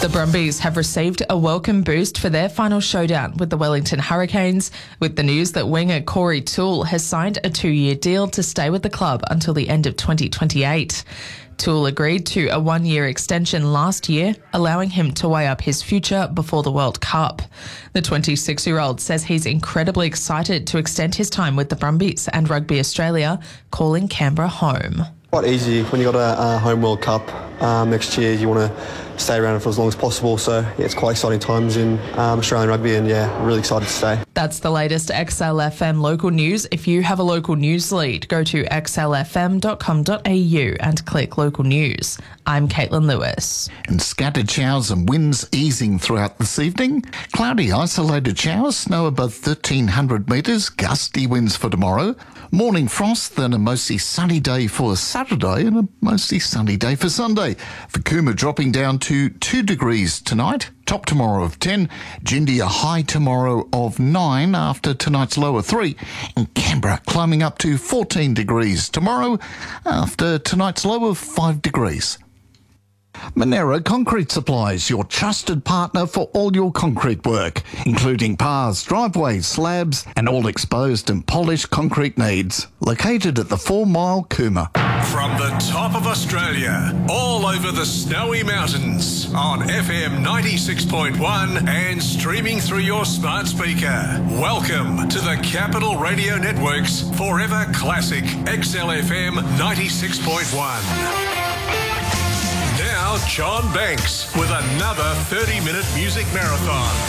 The Brumbies have received a welcome boost for their final showdown with the Wellington Hurricanes, with the news that winger Corey Toole has signed a 2-year deal to stay with the club until the end of 2028. Toole agreed to a 1-year extension last year, allowing him to weigh up his future before the World Cup. The 26-year-old says he's incredibly excited to extend his time with the Brumbies and Rugby Australia, calling Canberra home. Quite easy when you got a home World Cup next year. You want to stay around for as long as possible. So yeah, it's quite exciting times in Australian rugby, and really excited to stay. That's the latest XLFM local news. If you have a local news lead, go to xlfm.com.au and click local news. I'm Caitlin Lewis. And scattered showers and winds easing throughout this evening. Cloudy isolated showers, snow above 1,300 metres, gusty winds for tomorrow. Morning frost, then a mostly sunny day for Saturday and a mostly sunny day for Sunday. For Cooma dropping down to 2 degrees tonight. Top tomorrow of 10. Jindy a high tomorrow of 9 after tonight's low of 3. And Canberra climbing up to 14 degrees tomorrow after tonight's low of 5 degrees. Monero Concrete Supplies, your trusted partner for all your concrete work, including paths, driveways, slabs and all exposed and polished concrete needs. Located at the 4 Mile Cooma. From the top of Australia, all over the snowy mountains, on FM 96.1 and streaming through your smart speaker. Welcome to the Capital Radio Network's Forever Classic XLFM 96.1. Now, John Banks with another 30-minute music marathon.